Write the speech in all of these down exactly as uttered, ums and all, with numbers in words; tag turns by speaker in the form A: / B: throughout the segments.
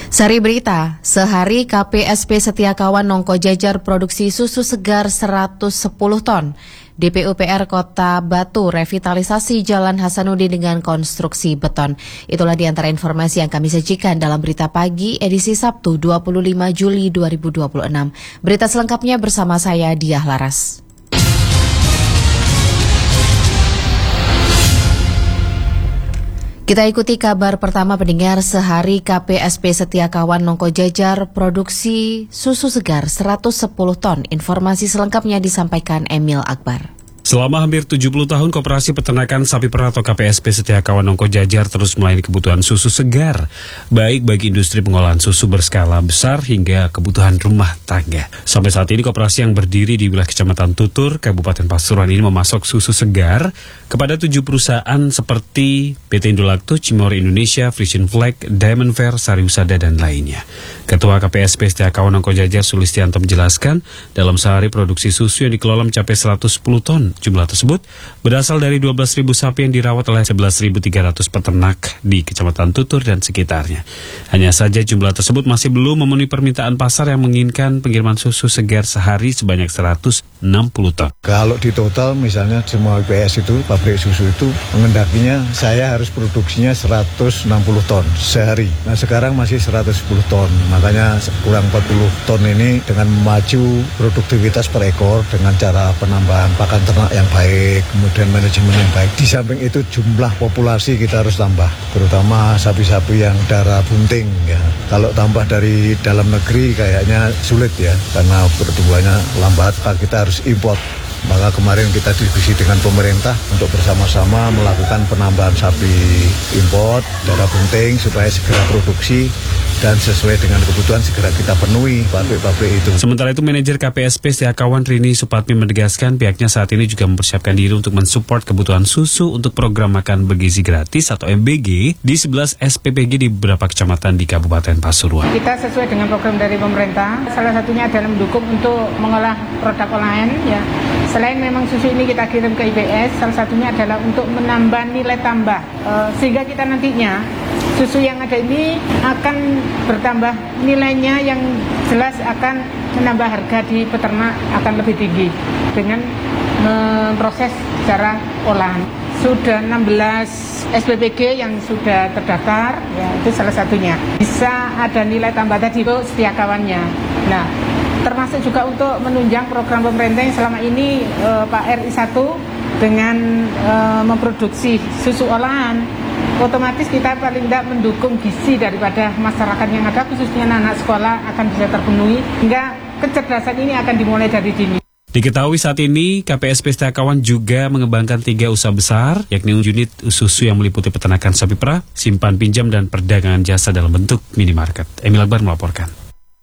A: Sari berita, sehari K P S P Setiakawan nongko jajar produksi susu segar seratus sepuluh ton. D P U P R Kota Batu revitalisasi Jalan Hasanuddin dengan konstruksi beton. Itulah di antara informasi yang kami sajikan dalam Berita Pagi edisi Sabtu dua puluh lima Juli dua ribu dua puluh enam. Berita selengkapnya bersama saya Diah Laras. Kita ikuti kabar pertama pendengar, sehari K P S P Setiakawan nongko jajar produksi susu segar seratus sepuluh ton. Informasi selengkapnya disampaikan Emil Akbar.
B: Selama hampir tujuh puluh tahun, Koperasi Peternakan Sapi Perah atau K P S P Setiakawan nongko jajar terus melayani kebutuhan susu segar, baik bagi industri pengolahan susu berskala besar hingga kebutuhan rumah tangga. Sampai saat ini, koperasi yang berdiri di wilayah Kecamatan Tutur, Kabupaten Pasuruan ini memasok susu segar kepada tujuh perusahaan seperti P T Indolacto, Cimori Indonesia, Frisian Flag, Diamond Fair, Sari Husada, dan lainnya. Ketua K P S P Setiakawan nongko jajar Sulistianto menjelaskan, dalam sehari produksi susu yang dikelola mencapai seratus sepuluh ton. Jumlah tersebut berasal dari dua belas ribu sapi yang dirawat oleh sebelas ribu tiga ratus peternak di Kecamatan Tutur dan sekitarnya. Hanya saja jumlah tersebut masih belum memenuhi permintaan pasar yang menginginkan pengiriman susu segar sehari sebanyak seratus enam puluh ton.
C: Kalau di total misalnya semua I P S itu, pabrik susu itu mengendakinya saya harus produksinya seratus enam puluh ton sehari. Nah sekarang masih seratus sepuluh ton, makanya kurang empat puluh ton ini dengan maju produktivitas per ekor dengan cara penambahan pakan ternak yang baik, kemudian manajemen yang baik. Di samping itu jumlah populasi kita harus tambah, terutama sapi-sapi yang darah bunting ya. Kalau tambah dari dalam negeri kayaknya sulit ya, karena pertumbuhannya lambat, kita harus import. Maka kemarin kita diskusi dengan pemerintah untuk bersama-sama melakukan penambahan sapi import, darah bunting supaya segera produksi dan sesuai dengan kebutuhan segera kita penuhi pabrik-pabrik itu.
B: Sementara itu, manajer K P S P Setiakawan Rini Supatmi menegaskan pihaknya saat ini juga mempersiapkan diri untuk mensupport kebutuhan susu untuk program makan bergizi gratis atau M B G di sebelas S P P G di beberapa kecamatan di Kabupaten Pasuruan.
D: Kita sesuai dengan program dari pemerintah, salah satunya adalah mendukung untuk mengolah produk olahan ya. Selain memang susu ini kita kirim ke I P S, salah satunya adalah untuk menambah nilai tambah, e, sehingga kita nantinya susu yang ada ini akan bertambah nilainya, yang jelas akan menambah harga di peternak akan lebih tinggi dengan memproses secara olahan. Sudah enam belas S P P G yang sudah terdaftar, ya itu salah satunya. Bisa ada nilai tambah tadi itu setiakawannya. Nah, termasuk juga untuk menunjang program pemerintah yang selama ini eh, Pak R I satu dengan eh, memproduksi susu olahan. Otomatis kita paling tidak mendukung gizi daripada masyarakat yang ada, khususnya anak-anak sekolah akan bisa terpenuhi, hingga kecerdasan ini akan dimulai dari dini.
B: Diketahui saat ini K P S P Setiakawan juga mengembangkan tiga usaha besar, yakni unit susu yang meliputi peternakan sapi perah, simpan pinjam, dan perdagangan jasa dalam bentuk minimarket. Emil Akbar melaporkan.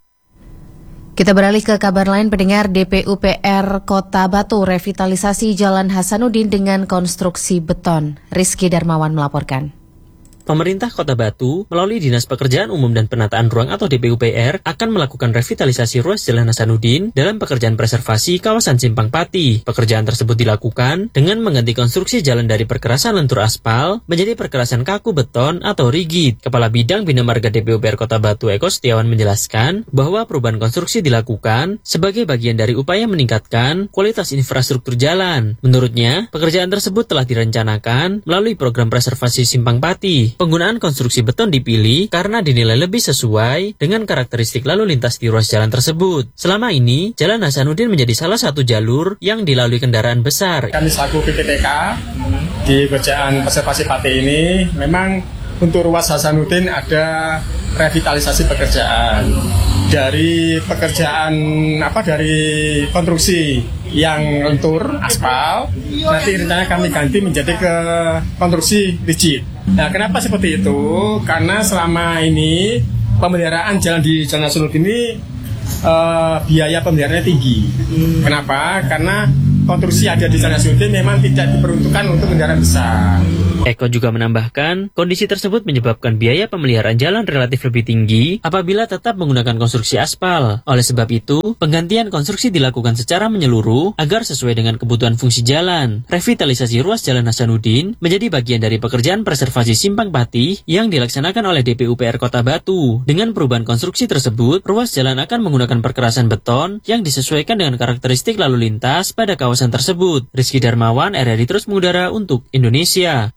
A: Kita beralih ke kabar lain pendengar, D P U P R Kota Batu revitalisasi Jalan Hasanuddin dengan konstruksi beton. Rizky Darmawan melaporkan.
E: Pemerintah Kota Batu melalui Dinas Pekerjaan Umum dan Penataan Ruang atau D P U P R akan melakukan revitalisasi ruas Jalan Hasanuddin dalam pekerjaan preservasi kawasan Simpang Pati. Pekerjaan tersebut dilakukan dengan mengganti konstruksi jalan dari perkerasan lentur aspal menjadi perkerasan kaku beton atau rigid. Kepala Bidang Bina Marga D P U P R Kota Batu Eko Setiawan menjelaskan bahwa perubahan konstruksi dilakukan sebagai bagian dari upaya meningkatkan kualitas infrastruktur jalan. Menurutnya, pekerjaan tersebut telah direncanakan melalui program preservasi Simpang Pati. Penggunaan konstruksi beton dipilih karena dinilai lebih sesuai dengan karakteristik lalu lintas di ruas jalan tersebut. Selama ini, Jalan Hasanuddin menjadi salah satu jalur yang dilalui kendaraan besar.
F: Kami selaku P P T K di kerjaan preservasi Pati ini memang untuk ruas Hasanuddin ada revitalisasi pekerjaan. Dari pekerjaan apa dari konstruksi yang lentur aspal, nanti rencananya kami ganti menjadi ke konstruksi rigid. Nah, kenapa seperti itu? Karena selama ini pemeliharaan jalan di Jalan Hasanuddin ini uh, biaya pemeliharaannya tinggi. Hmm. Kenapa? Karena konstruksi ada di Jalan Hasanuddin memang tidak diperuntukkan untuk kendaraan besar.
E: Eko juga menambahkan, kondisi tersebut menyebabkan biaya pemeliharaan jalan relatif lebih tinggi apabila tetap menggunakan konstruksi aspal. Oleh sebab itu, penggantian konstruksi dilakukan secara menyeluruh agar sesuai dengan kebutuhan fungsi jalan. Revitalisasi ruas Jalan Hasanuddin menjadi bagian dari pekerjaan preservasi Simpang Pati yang dilaksanakan oleh D P U P R Kota Batu. Dengan perubahan konstruksi tersebut, ruas jalan akan menggunakan perkerasan beton yang disesuaikan dengan karakteristik lalu lintas pada kawasan tersebut. Rizky Darmawan, R R I Terus Mengudara untuk Indonesia.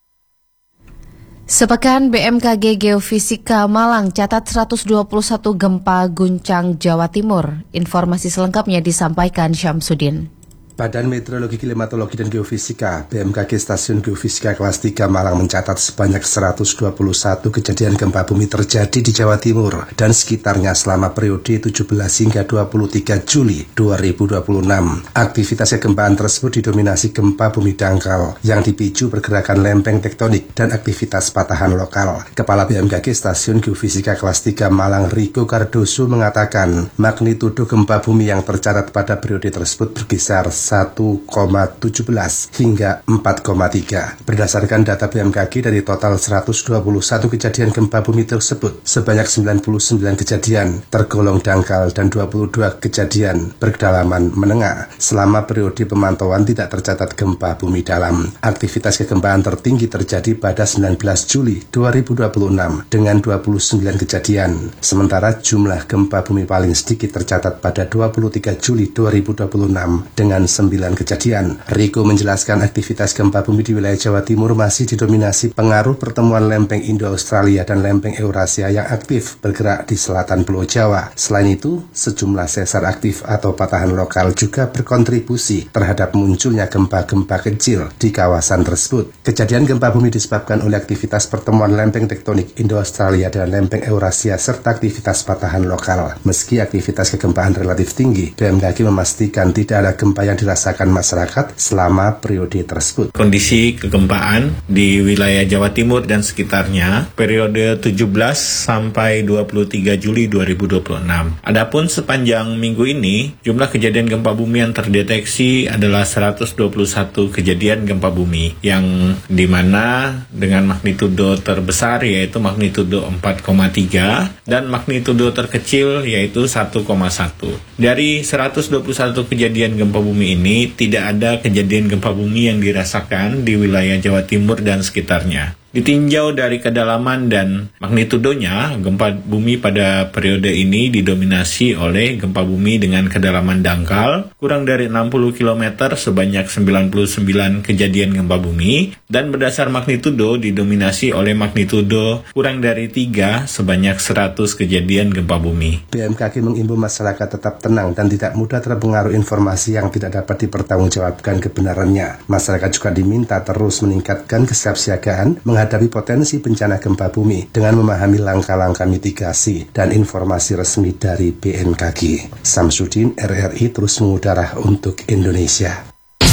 A: Sepekan B M K G Geofisika Malang catat seratus dua puluh satu gempa guncang Jawa Timur. Informasi selengkapnya disampaikan Syamsuddin.
G: Badan Meteorologi, Klimatologi, dan Geofisika B M K G Stasiun Geofisika Kelas tiga Malang mencatat sebanyak seratus dua puluh satu kejadian gempa bumi terjadi di Jawa Timur dan sekitarnya selama periode tujuh belas hingga dua puluh tiga Juli dua ribu dua puluh enam. Aktivitas kegempaan tersebut didominasi gempa bumi dangkal yang dipicu pergerakan lempeng tektonik dan aktivitas patahan lokal. Kepala B M K G Stasiun Geofisika Kelas tiga Malang, Riko Cardoso, mengatakan magnitudo gempa bumi yang tercatat pada periode tersebut berkisar satu koma tujuh belas hingga empat koma tiga. Berdasarkan data B M K G, dari total seratus dua puluh satu kejadian gempa bumi tersebut, sebanyak sembilan puluh sembilan kejadian tergolong dangkal dan dua puluh dua kejadian berkedalaman menengah. Selama periode pemantauan tidak tercatat gempa bumi dalam. Aktivitas kegempaan tertinggi terjadi pada sembilan belas Juli dua ribu dua puluh enam dengan dua puluh sembilan kejadian. Sementara jumlah gempa bumi paling sedikit tercatat pada dua puluh tiga Juli dua ribu dua puluh enam dengan sembilan kejadian. Riko menjelaskan aktivitas gempa bumi di wilayah Jawa Timur masih didominasi pengaruh pertemuan lempeng Indo-Australia dan lempeng Eurasia yang aktif bergerak di selatan Pulau Jawa. Selain itu, sejumlah sesar aktif atau patahan lokal juga berkontribusi terhadap munculnya gempa-gempa kecil di kawasan tersebut. Kejadian gempa bumi disebabkan oleh aktivitas pertemuan lempeng tektonik Indo-Australia dan lempeng Eurasia serta aktivitas patahan lokal. Meski aktivitas kegempaan relatif tinggi, B M K G memastikan tidak ada gempa yang dirasakan masyarakat selama periode tersebut.
H: Kondisi kegempaan di wilayah Jawa Timur dan sekitarnya periode tujuh belas sampai dua puluh tiga Juli dua ribu dua puluh enam. Adapun sepanjang minggu ini, jumlah kejadian gempa bumi yang terdeteksi adalah seratus dua puluh satu kejadian gempa bumi, yang dimana dengan magnitudo terbesar yaitu magnitudo empat koma tiga dan magnitudo terkecil yaitu satu koma satu. Dari seratus dua puluh satu kejadian gempa bumi ini, tidak ada kejadian gempa bumi yang dirasakan di wilayah Jawa Timur dan sekitarnya. Ditinjau dari kedalaman dan magnitudonya, gempa bumi pada periode ini didominasi oleh gempa bumi dengan kedalaman dangkal kurang dari enam puluh kilometer sebanyak sembilan puluh sembilan kejadian gempa bumi, dan berdasar magnitudo didominasi oleh magnitudo kurang dari tiga sebanyak seratus kejadian gempa bumi.
G: B M K G mengimbau masyarakat tetap tenang dan tidak mudah terpengaruh informasi yang tidak dapat dipertanggungjawabkan kebenarannya. Masyarakat juga diminta terus meningkatkan kesiapsiagaan menghadapi potensi bencana gempa bumi dengan memahami langkah-langkah mitigasi dan informasi resmi dari B M K G. Syamsuddin, R R I Terus Mengudara untuk Indonesia.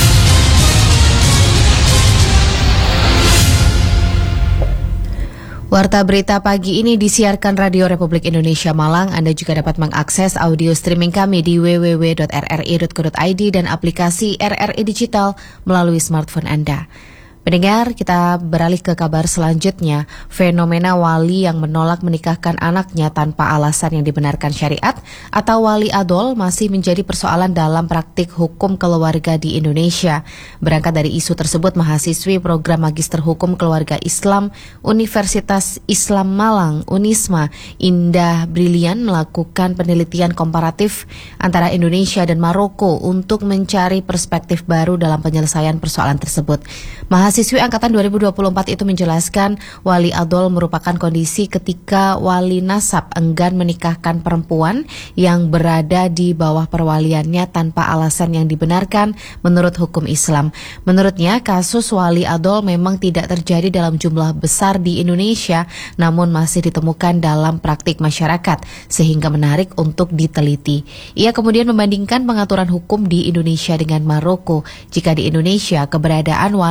A: Warta berita pagi ini disiarkan Radio Republik Indonesia Malang. Anda juga dapat mengakses audio streaming kami di w w w titik r r i titik co titik i d dan aplikasi R R I Digital melalui smartphone Anda. Pendengar, kita beralih ke kabar selanjutnya. Fenomena wali yang menolak menikahkan anaknya tanpa alasan yang dibenarkan syariat atau wali adol masih menjadi persoalan dalam praktik hukum keluarga di Indonesia. Berangkat dari isu tersebut, mahasiswi program Magister Hukum Keluarga Islam Universitas Islam Malang, Unisma, Indah Brilian melakukan penelitian komparatif antara Indonesia dan Maroko untuk mencari perspektif baru dalam penyelesaian persoalan tersebut. Mahasiswi angkatan dua ribu dua puluh empat itu menjelaskan wali adol merupakan kondisi ketika wali nasab enggan menikahkan perempuan yang berada di bawah perwaliannya tanpa alasan yang dibenarkan menurut hukum Islam. Menurutnya, kasus wali adol memang tidak terjadi dalam jumlah besar di Indonesia, namun masih ditemukan dalam praktik masyarakat, sehingga menarik untuk diteliti. Ia kemudian membandingkan pengaturan hukum di Indonesia dengan Maroko. Jika di Indonesia, keberadaan wali merupakan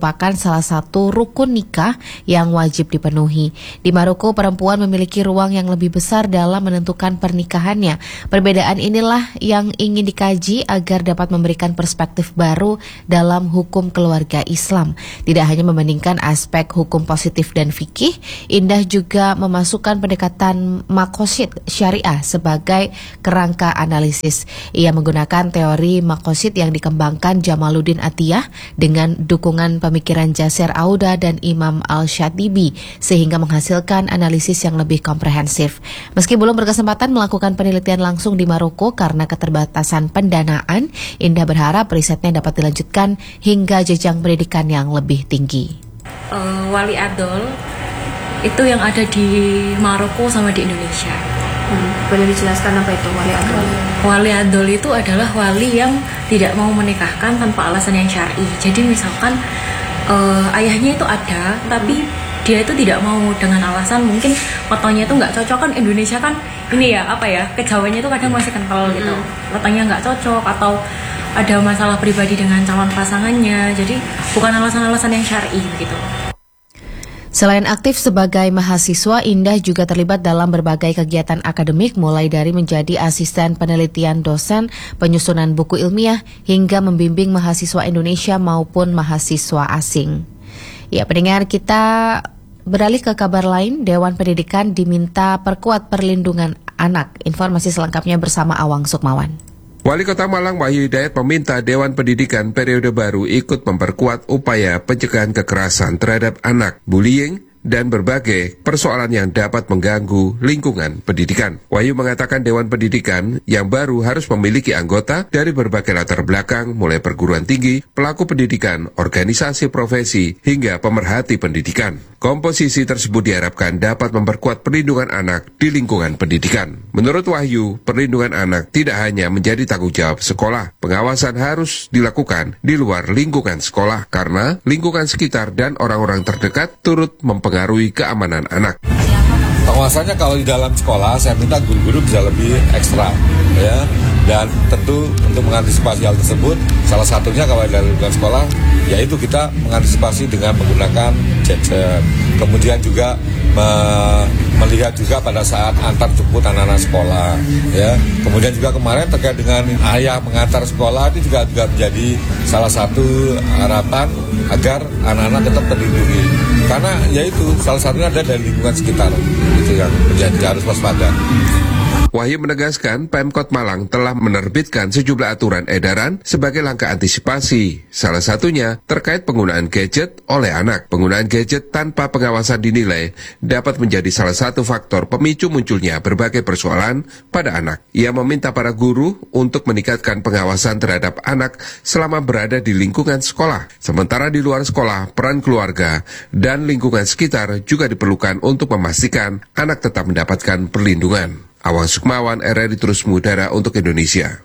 A: merupakan salah satu rukun nikah yang wajib dipenuhi. Di Maroko, perempuan memiliki ruang yang lebih besar dalam menentukan pernikahannya. Perbedaan inilah yang ingin dikaji agar dapat memberikan perspektif baru dalam hukum keluarga Islam. Tidak hanya membandingkan aspek hukum positif dan fikih, Indah juga memasukkan pendekatan makosid syariah sebagai kerangka analisis. Ia menggunakan teori makosid yang dikembangkan Jamaluddin Atiyah dengan dukungan pemikiran Jasir Auda dan Imam Al-Shatibi sehingga menghasilkan analisis yang lebih komprehensif. Meski belum berkesempatan melakukan penelitian langsung di Maroko karena keterbatasan pendanaan, Indah berharap risetnya dapat dilanjutkan hingga jenjang pendidikan yang lebih tinggi.
I: Uh, wali adol itu yang ada di Maroko sama di Indonesia.
J: Hmm, boleh dijelaskan apa itu wali adol?
I: Wali adol itu adalah wali yang tidak mau menikahkan tanpa alasan yang syar'i. Jadi misalkan uh, ayahnya itu ada, tapi dia itu tidak mau dengan alasan mungkin fotonya itu nggak cocok. Kan Indonesia kan ini ya apa ya, kejawanya itu kadang masih kental gitu. Fotonya nggak cocok atau ada masalah pribadi dengan calon pasangannya. Jadi bukan alasan-alasan yang syar'i gitu.
A: Selain aktif sebagai mahasiswa, Indah juga terlibat dalam berbagai kegiatan akademik mulai dari menjadi asisten penelitian dosen, penyusunan buku ilmiah, hingga membimbing mahasiswa Indonesia maupun mahasiswa asing. Ya, pendengar, kita beralih ke kabar lain. Dewan Pendidikan diminta perkuat perlindungan anak. Informasi selengkapnya bersama Awang Sukmawan.
K: Wali Kota Malang Wahyu Hidayat meminta Dewan Pendidikan periode baru ikut memperkuat upaya pencegahan kekerasan terhadap anak, bullying, dan berbagai persoalan yang dapat mengganggu lingkungan pendidikan. Wahyu mengatakan Dewan Pendidikan yang baru harus memiliki anggota dari berbagai latar belakang, mulai perguruan tinggi, pelaku pendidikan, organisasi profesi, hingga pemerhati pendidikan. Komposisi tersebut diharapkan dapat memperkuat perlindungan anak di lingkungan pendidikan. Menurut Wahyu, perlindungan anak tidak hanya menjadi tanggung jawab sekolah. Pengawasan harus dilakukan di luar lingkungan sekolah karena lingkungan sekitar dan orang-orang terdekat turut mempengaruhi keamanan anak.
L: Pengawasannya kalau di dalam sekolah, saya minta guru-guru bisa lebih ekstra, ya. Dan tentu untuk mengantisipasi hal tersebut, salah satunya kalau di dalam lingkungan sekolah, yaitu kita mengantisipasi dengan menggunakan gadget. Kemudian juga me melihat juga pada saat antar jemput anak-anak sekolah, ya. Kemudian juga kemarin terkait dengan ayah mengantar sekolah, itu juga juga menjadi salah satu harapan agar anak-anak tetap terlindungi. Karena yaitu salah satunya ada dari lingkungan sekitar, itu yang menjadi harus waspada.
K: Wahyu menegaskan Pemkot Malang telah menerbitkan sejumlah aturan edaran sebagai langkah antisipasi. Salah satunya terkait penggunaan gadget oleh anak. Penggunaan gadget tanpa pengawasan dinilai dapat menjadi salah satu faktor pemicu munculnya berbagai persoalan pada anak. Ia meminta para guru untuk meningkatkan pengawasan terhadap anak selama berada di lingkungan sekolah. Sementara di luar sekolah, peran keluarga dan lingkungan sekitar juga diperlukan untuk memastikan anak tetap mendapatkan perlindungan. Awang Sukmawan, R R I Terus Mengudara untuk Indonesia.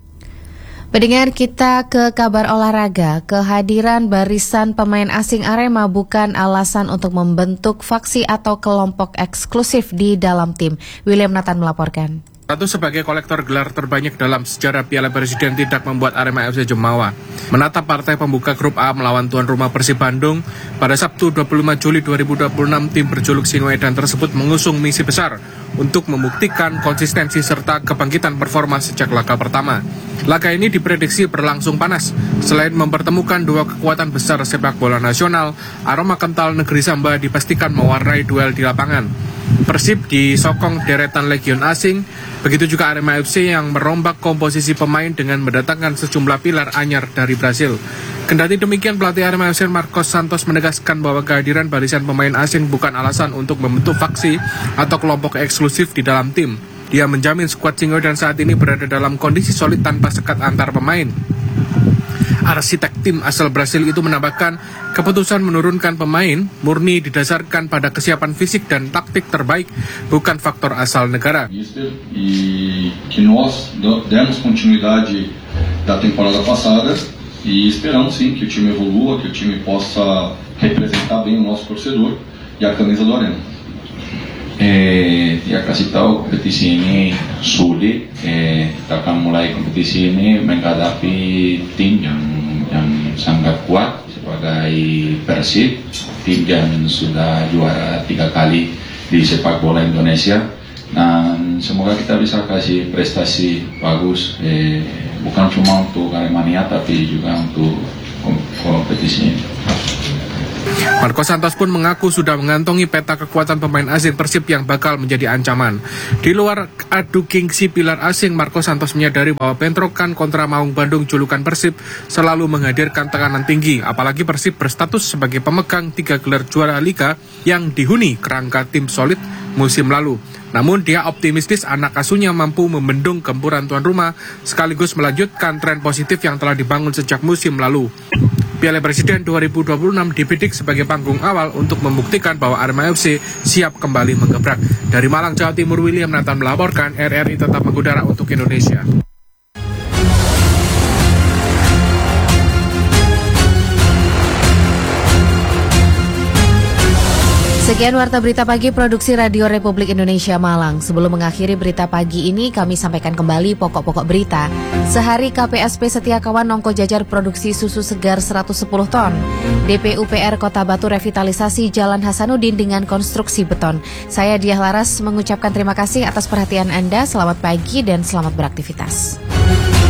A: Pendengar, kita ke kabar olahraga. Kehadiran barisan pemain asing Arema bukan alasan untuk membentuk faksi atau kelompok eksklusif di dalam tim. William Nathan melaporkan.
M: Satu sebagai kolektor gelar terbanyak dalam sejarah Piala Presiden tidak membuat Arema F C Jemawa menatap partai pembuka grup A melawan tuan rumah Persib Bandung pada Sabtu dua puluh lima Juli dua ribu dua puluh enam. Tim berjuluk Singoedan tersebut mengusung misi besar untuk membuktikan konsistensi serta kebangkitan performa sejak laga pertama. Laga ini diprediksi berlangsung panas. Selain mempertemukan dua kekuatan besar sepak bola nasional, aroma kental negeri Samba dipastikan mewarnai duel di lapangan. Persib disokong deretan legion asing, begitu juga Arema F C yang merombak komposisi pemain dengan mendatangkan sejumlah pilar anyar dari Brasil. Kendati demikian, pelatih Arema F C Marcos Santos menegaskan bahwa kehadiran barisan pemain asing bukan alasan untuk membentuk faksi atau kelompok eksklusif di dalam tim. Dia menjamin skuad Singoedan saat ini berada dalam kondisi solid tanpa sekat antar pemain. Arsitek tim asal Brasil itu menambahkan keputusan menurunkan pemain murni didasarkan pada kesiapan fisik dan taktik terbaik, bukan faktor asal negara.
N: E que nós demos continuidade da temporada passada e esperamos sim que o time evolua, que o time possa representar bem o nosso torcedor e a camisa do Arema.
O: Eh, ya kasih tahu kompetisi ini sulit. Eh, kita akan mulai kompetisi ini menghadapi tim yang yang sangat kuat sebagai Persib, tim yang sudah juara tiga kali di sepak bola Indonesia. Dan semoga kita bisa kasih prestasi bagus, eh, bukan cuma untuk Aremania tapi juga untuk kompetisi ini.
M: Marco Santos pun mengaku sudah mengantongi peta kekuatan pemain asing Persib yang bakal menjadi ancaman. Di luar adu gengsi pilar asing, Marco Santos menyadari bahwa bentrokan kontra Maung Bandung julukan Persib selalu menghadirkan tekanan tinggi, apalagi Persib berstatus sebagai pemegang tiga gelar juara Liga yang dihuni kerangka tim solid musim lalu. Namun dia optimistis anak asuhnya mampu membendung gempuran tuan rumah sekaligus melanjutkan tren positif yang telah dibangun sejak musim lalu. Piala Presiden dua ribu dua puluh enam dibidik sebagai panggung awal untuk membuktikan bahwa Arema F C siap kembali menggebrak. Dari Malang, Jawa Timur, William Nathan melaporkan, R R I tetap mengudara untuk Indonesia.
A: Sekian Warta Berita Pagi Produksi Radio Republik Indonesia Malang. Sebelum mengakhiri berita pagi ini, kami sampaikan kembali pokok-pokok berita. Sehari K P S P Setiakawan nongko jajar produksi susu segar seratus sepuluh ton. D P U P R Kota Batu revitalisasi Jalan Hasanuddin dengan konstruksi beton. Saya Diah Laras mengucapkan terima kasih atas perhatian Anda. Selamat pagi dan selamat beraktivitas.